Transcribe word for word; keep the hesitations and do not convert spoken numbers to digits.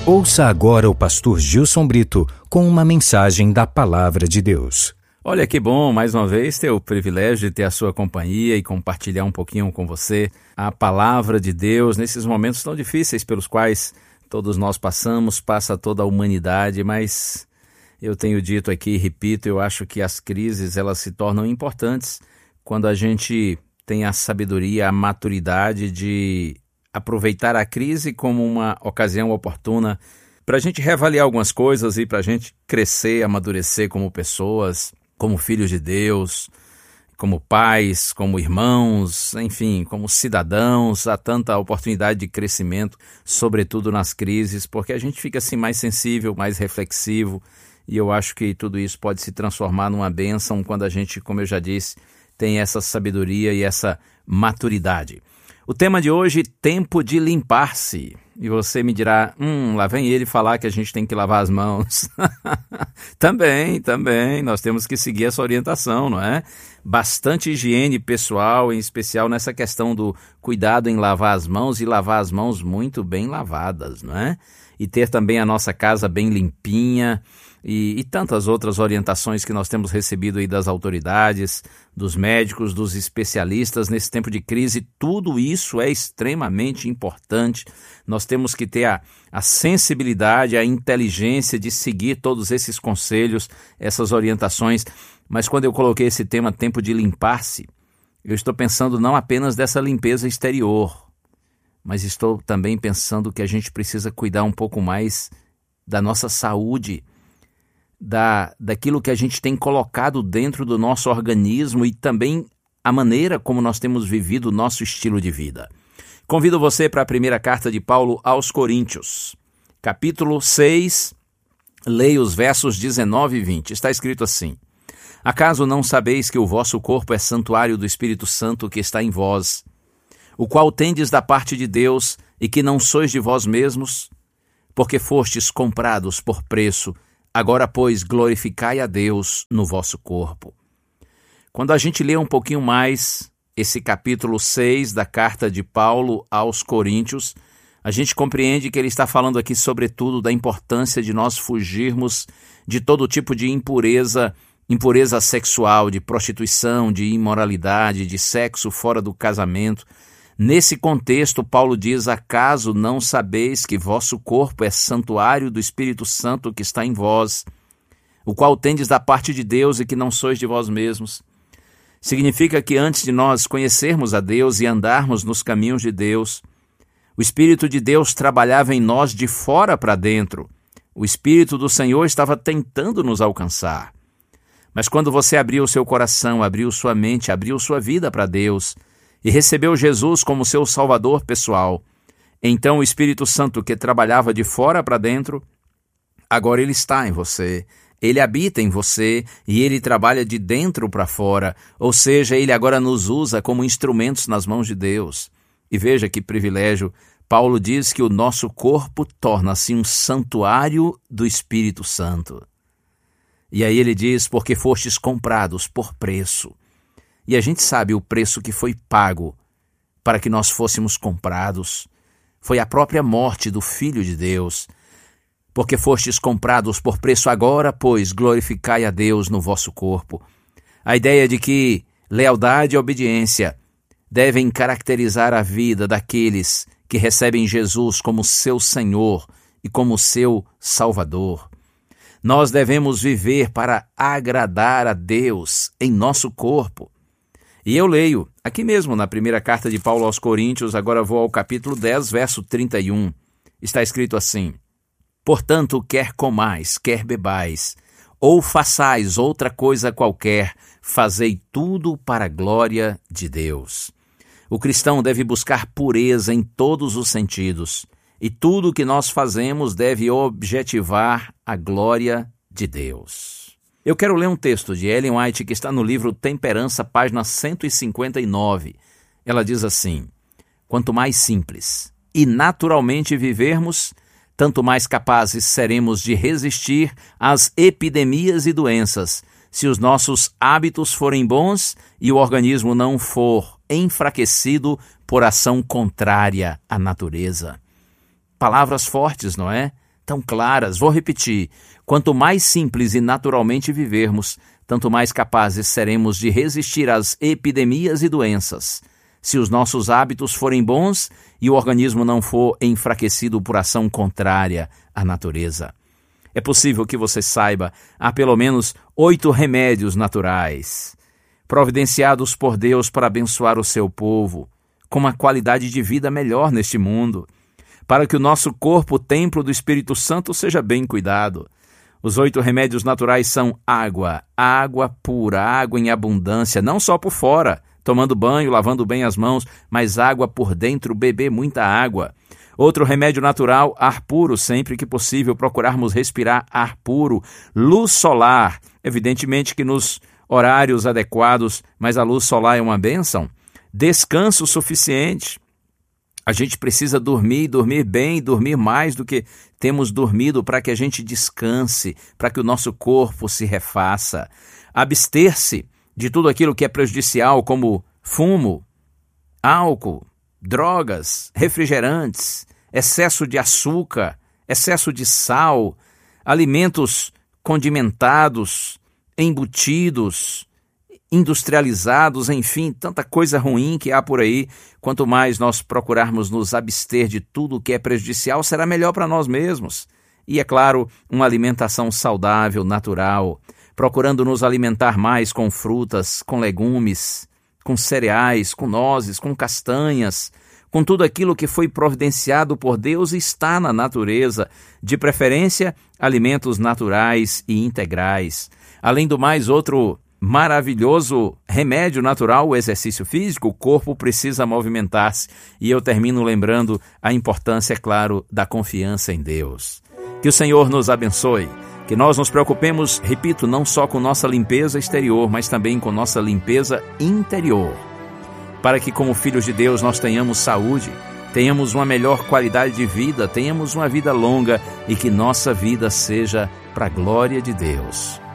Ouça agora o pastor Gilson Brito com uma mensagem da Palavra de Deus. Olha que bom, mais uma vez, ter o privilégio de ter a sua companhia e compartilhar um pouquinho com você a Palavra de Deus nesses momentos tão difíceis pelos quais todos nós passamos, passa toda a humanidade, mas eu tenho dito aqui e repito, eu acho que as crises elas se tornam importantes quando a gente tem a sabedoria, a maturidade de aproveitar a crise como uma ocasião oportuna para a gente reavaliar algumas coisas e para a gente crescer, amadurecer como pessoas, como filhos de Deus, como pais, como irmãos, enfim, como cidadãos. Há tanta oportunidade de crescimento, sobretudo nas crises, porque a gente fica assim mais sensível, mais reflexivo, e eu acho que tudo isso pode se transformar numa bênção quando a gente, como eu já disse, tem essa sabedoria e essa maturidade. O tema de hoje, tempo de limpar-se. E você me dirá, hum, lá vem ele falar que a gente tem que lavar as mãos. Também, também, nós temos que seguir essa orientação, não é? Bastante higiene pessoal, em especial nessa questão do cuidado em lavar as mãos e lavar as mãos muito bem lavadas, não é? E ter também a nossa casa bem limpinha e, e tantas outras orientações que nós temos recebido aí das autoridades, dos médicos, dos especialistas nesse tempo de crise. Tudo isso é extremamente importante. Nós temos que ter a, a sensibilidade, a inteligência de seguir todos esses conselhos, essas orientações. Mas quando eu coloquei esse tema, tempo de limpar-se, eu estou pensando não apenas dessa limpeza exterior, mas estou também pensando que a gente precisa cuidar um pouco mais da nossa saúde, da, daquilo que a gente tem colocado dentro do nosso organismo e também a maneira como nós temos vivido o nosso estilo de vida. Convido você para a primeira carta de Paulo aos Coríntios, capítulo seis, leia os versos dezenove e vinte. Está escrito assim: Acaso não sabeis que o vosso corpo é santuário do Espírito Santo que está em vós, o qual tendes da parte de Deus e que não sois de vós mesmos? Porque fostes comprados por preço. Agora, pois, glorificai a Deus no vosso corpo. Quando a gente lê um pouquinho mais esse capítulo seis da carta de Paulo aos Coríntios, a gente compreende que ele está falando aqui, sobretudo, da importância de nós fugirmos de todo tipo de impureza, impureza sexual, de prostituição, de imoralidade, de sexo fora do casamento. Nesse contexto, Paulo diz, acaso não sabeis que vosso corpo é santuário do Espírito Santo que está em vós, o qual tendes da parte de Deus e que não sois de vós mesmos? Significa que antes de nós conhecermos a Deus e andarmos nos caminhos de Deus, o Espírito de Deus trabalhava em nós de fora para dentro. O Espírito do Senhor estava tentando nos alcançar. Mas quando você abriu o seu coração, abriu sua mente, abriu sua vida para Deus e recebeu Jesus como seu Salvador pessoal, então o Espírito Santo que trabalhava de fora para dentro, agora ele está em você, ele habita em você e ele trabalha de dentro para fora, ou seja, ele agora nos usa como instrumentos nas mãos de Deus. E veja que privilégio, Paulo diz que o nosso corpo torna-se um santuário do Espírito Santo. E aí ele diz, porque fostes comprados por preço. E a gente sabe o preço que foi pago para que nós fôssemos comprados. Foi a própria morte do Filho de Deus. Porque fostes comprados por preço, agora, pois, glorificai a Deus no vosso corpo. A ideia de que lealdade e obediência devem caracterizar a vida daqueles que recebem Jesus como seu Senhor e como seu Salvador. Nós devemos viver para agradar a Deus em nosso corpo. E eu leio, aqui mesmo na primeira carta de Paulo aos Coríntios, agora vou ao capítulo dez, verso trinta e um. Está escrito assim: Portanto, quer comais, quer bebais, ou façais outra coisa qualquer, fazei tudo para a glória de Deus. O cristão deve buscar pureza em todos os sentidos, e tudo o que nós fazemos deve objetivar a glória de Deus. Eu quero ler um texto de Ellen White que está no livro Temperança, página cento e cinquenta e nove. Ela diz assim: Quanto mais simples e naturalmente vivermos, tanto mais capazes seremos de resistir às epidemias e doenças, se os nossos hábitos forem bons e o organismo não for enfraquecido por ação contrária à natureza. Palavras fortes, não é? tão claras. Vou repetir: quanto mais simples e naturalmente vivermos, tanto mais capazes seremos de resistir às epidemias e doenças. Se os nossos hábitos forem bons e o organismo não for enfraquecido por ação contrária à natureza. É possível que você saiba, há pelo menos oito remédios naturais, providenciados por Deus para abençoar o seu povo, com uma qualidade de vida melhor neste mundo, para que o nosso corpo, templo do Espírito Santo, seja bem cuidado. Os oito remédios naturais são água, água pura, água em abundância, não só por fora, tomando banho, lavando bem as mãos, mas água por dentro, beber muita água. Outro remédio natural, ar puro, sempre que possível procurarmos respirar ar puro. Luz solar, evidentemente que nos horários adequados, mas a luz solar é uma bênção. Descanso suficiente. A gente precisa dormir, dormir bem, dormir mais do que temos dormido para que a gente descanse, para que o nosso corpo se refaça. Abster-se de tudo aquilo que é prejudicial, como fumo, álcool, drogas, refrigerantes, excesso de açúcar, excesso de sal, alimentos condimentados, embutidos, industrializados, enfim, tanta coisa ruim que há por aí. Quanto mais nós procurarmos nos abster de tudo o que é prejudicial, será melhor para nós mesmos. E, é claro, uma alimentação saudável, natural, procurando nos alimentar mais com frutas, com legumes, com cereais, com nozes, com castanhas, com tudo aquilo que foi providenciado por Deus e está na natureza, de preferência, alimentos naturais e integrais. Além do mais, outro maravilhoso remédio natural, o exercício físico. O corpo precisa movimentar-se, e eu termino lembrando a importância, é claro, da confiança em Deus. Que o Senhor nos abençoe, que nós nos preocupemos, repito, não só com nossa limpeza exterior, mas também com nossa limpeza interior, para que, como filhos de Deus, nós tenhamos saúde, tenhamos uma melhor qualidade de vida, tenhamos uma vida longa e que nossa vida seja para a glória de Deus.